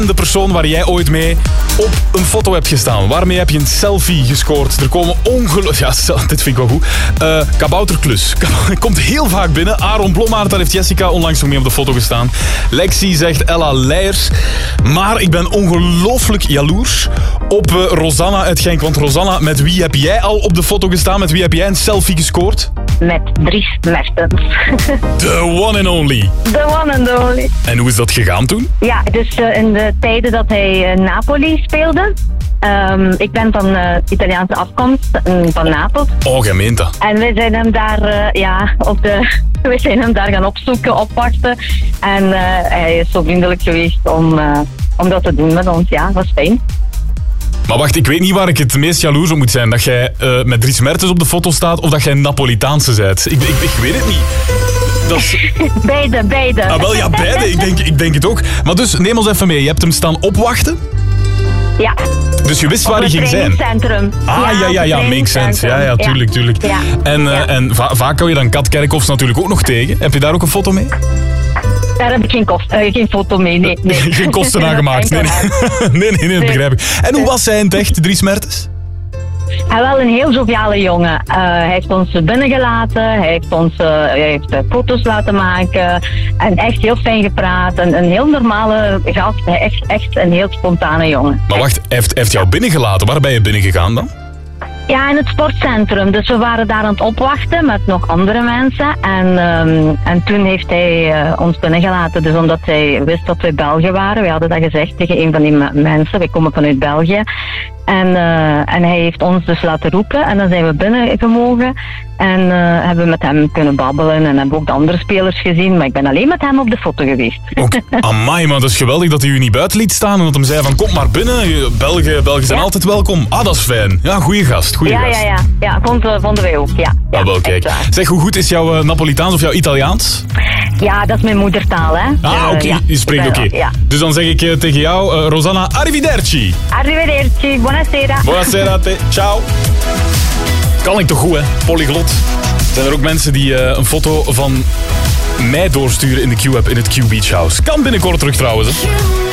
de persoon waar jij ooit mee op een foto hebt gestaan. Waarmee heb je een selfie gescoord? Er komen Ja, dit vind ik wel goed. Kabouterklus. Komt heel vaak binnen. Aaron Blommaert, daar heeft Jessica onlangs nog mee op de foto gestaan. Lexi zegt Ella Leijers. Maar ik ben ongelooflijk jaloers op Rosanna uit Genk. Want Rosanna, met wie heb jij al op de foto gestaan? Met wie heb jij een selfie gescoord? Met Dries Mertens. The one and only. The one and only. En hoe is dat gegaan toen? Ja, dus in de tijden dat hij Napoli speelde. Ik ben van Italiaanse afkomst, van Napels. Oh, jij meent dat. En wij zijn hem daar, we zijn hem daar gaan opzoeken, opwachten. En hij is zo vriendelijk geweest om dat te doen met ons. Ja, dat was fijn. Maar wacht, ik weet niet waar ik het meest jaloers op moet zijn. Dat jij met Dries Mertens op de foto staat of dat jij een Napolitaanse bent. Ik weet het niet. Dat is... Beide. Ah, wel, ja, beide. Ik denk het ook. Maar dus, neem ons even mee. Je hebt hem staan opwachten? Ja. Dus je wist waar hij ging zijn? Centrum. Ja, makes sense. Ja, tuurlijk. Ja. En vaak hou je dan Kat Kerkhoffs natuurlijk ook nog tegen. Heb je daar ook een foto mee? Daar heb ik geen foto mee, nee. Geen kosten aangemaakt. Nee, dat begrijp ik. En hoe was hij in het echt, Dries Mertens? Hij wel een heel joviale jongen. Hij heeft ons binnengelaten, hij heeft foto's laten maken en echt heel fijn gepraat. Een heel normale gast, echt een heel spontane jongen. Maar wacht, hij heeft jou binnengelaten. Waar ben je binnengegaan dan? Ja, in het sportcentrum. Dus we waren daar aan het opwachten met nog andere mensen. En toen heeft hij ons binnengelaten. Dus omdat hij wist dat wij Belgen waren. Wij hadden dat gezegd tegen een van die mensen. Wij komen vanuit België. En hij heeft ons dus laten roepen. En dan zijn we binnengemogen. En hebben we met hem kunnen babbelen. En hebben ook de andere spelers gezien. Maar ik ben alleen met hem op de foto geweest. Amai, maar dat is geweldig dat hij u niet buiten liet staan. En dat hem zei van, kom maar binnen. Belgen zijn altijd welkom. Ah, dat is fijn. Ja, goeie gast. Ja, vonden wij ook. Ja, wel, kijk. Zeg, hoe goed is jouw Napolitaans of jouw Italiaans? Ja, dat is mijn moedertaal, hè. Oké. Je spreekt oké. Ja. Dus dan zeg ik tegen jou, Rosanna, arrivederci. Arrivederci, buonasera. Buonasera a te, ciao. Kan ik toch goed, hè? Polyglot. Zijn er ook mensen die een foto van mij doorsturen in de Q-app in het Q Beach House? Kan binnenkort terug trouwens, hè.